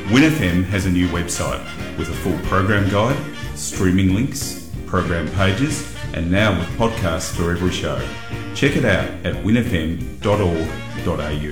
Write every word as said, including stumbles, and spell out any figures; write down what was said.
WinFM has a new website with a full program guide, streaming links, program pages, and now with podcasts for every show. Check it out at winfm dot org dot a u.